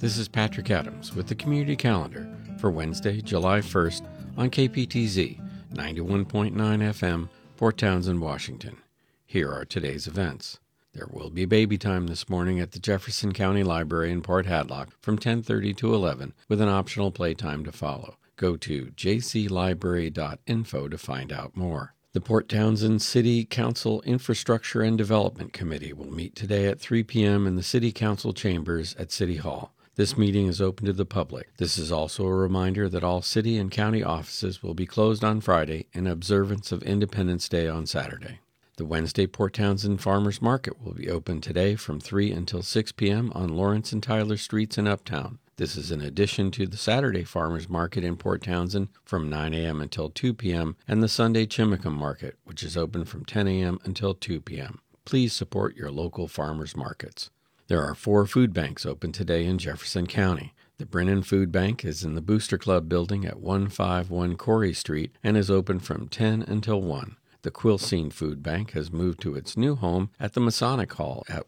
This is Patrick Adams with the Community Calendar for Wednesday, July 1st on KPTZ 91.9 FM, Port Townsend, Washington. Here are today's events. There will be baby time this morning at the Jefferson County Library in Port Hadlock from 10:30 to 11 with an optional playtime to follow. Go to jclibrary.info to find out more. The Port Townsend City Council Infrastructure and Development Committee will meet today at 3 p.m. in the City Council chambers at City Hall. This meeting is open to the public. This is also a reminder that all city and county offices will be closed on Friday in observance of Independence Day on Saturday. The Wednesday Port Townsend Farmers Market will be open today from 3 until 6 p.m. on Lawrence and Tyler Streets in Uptown. This is in addition to the Saturday Farmers Market in Port Townsend from 9 a.m. until 2 p.m. and the Sunday Chimicum Market, which is open from 10 a.m. until 2 p.m. Please support your local farmers markets. There are 4 food banks open today in Jefferson County. The Brennan Food Bank is in the Booster Club building at 151 Corey Street and is open from 10 until 1. The Quilcene Food Bank has moved to its new home at the Masonic Hall at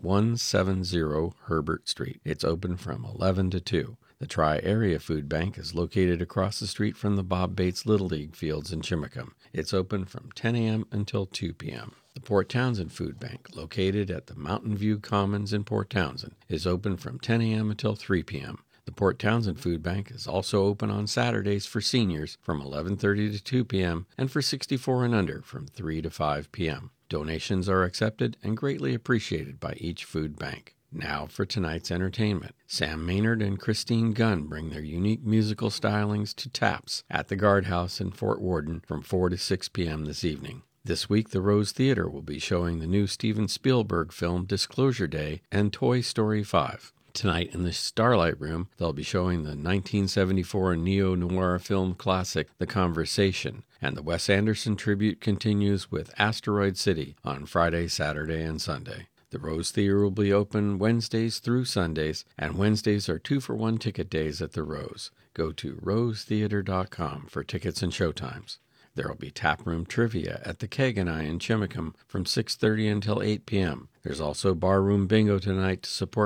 170 Herbert Street. It's open from 11 to 2. The Tri-Area Food Bank is located across the street from the Bob Bates Little League fields in Chimicum. It's open from 10 a.m. until 2 p.m. The Port Townsend Food Bank, located at the Mountain View Commons in Port Townsend, is open from 10 a.m. until 3 p.m. The Port Townsend Food Bank is also open on Saturdays for seniors from 11:30 to 2 p.m. and for 64 and under from 3 to 5 p.m. Donations are accepted and greatly appreciated by each food bank. Now for tonight's entertainment. Sam Maynard and Christine Gunn bring their unique musical stylings to Taps at the Guardhouse in Fort Worden from 4 to 6 p.m. this evening. This week, the Rose Theater will be showing the new Steven Spielberg film Disclosure Day and Toy Story 5. Tonight in the Starlight Room, they'll be showing the 1974 neo-noir film classic The Conversation, and the Wes Anderson tribute continues with Asteroid City on Friday, Saturday, and Sunday. The Rose Theater will be open Wednesdays through Sundays, and Wednesdays are 2-for-1 ticket days at the Rose. Go to rosetheater.com for tickets and showtimes. There will be taproom trivia at the Keg and I in Chimicum from 6:30 until 8 p.m. There's also barroom bingo tonight to support